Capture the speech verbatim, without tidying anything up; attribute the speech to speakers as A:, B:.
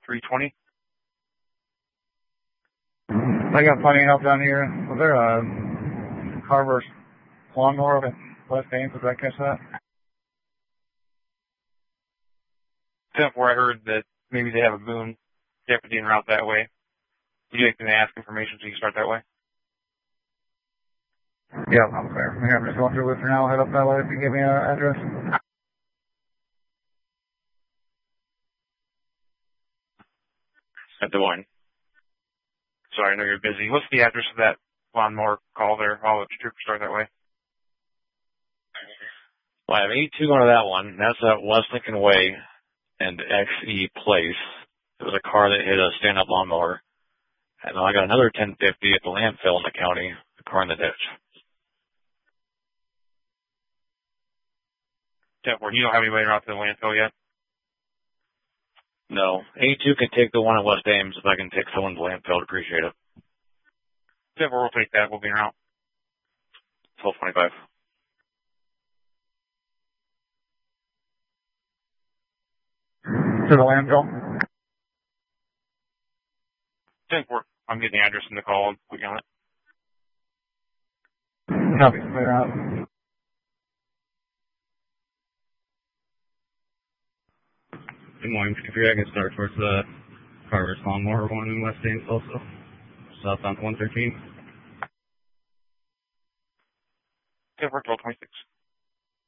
A: three twenty.
B: I got plenty of help down here. Was there a Carver's lawnmower at West Ames? Did I catch that?
A: Except where I heard that maybe they have a Boone deputy en route that way. You can ask information so you can start that way.
B: Yeah, I'm fair. Yeah, I'm just going through with for now. I'll head up that way if you give me an address.
A: At Des Moines. Sorry, I know you're busy. What's the address of that lawnmower call there? I'll let the trooper start that way.
C: Well, I have eighty-two going to that one. That's at West Lincoln Way and X E Place. It was a car that hit a stand-up lawnmower. And then I got another ten fifty at the landfill in the county, a car in the ditch.
A: Temple, you don't have anybody out to the landfill yet?
C: No. eighty-two can take the one at West Ames. If I can take someone to the landfill, I'd appreciate it.
A: Temple, we'll take that. We'll be in route.
C: twelve twenty-five.
B: To the landfill?
A: Temple, I'm getting the address in the call and put you on it.
B: Copy. Clear out.
D: Des Moines, computer, I can start towards the Carver's lawnmower one in West Ames also. South on one thirteen.
A: Temple, twelve twenty-six.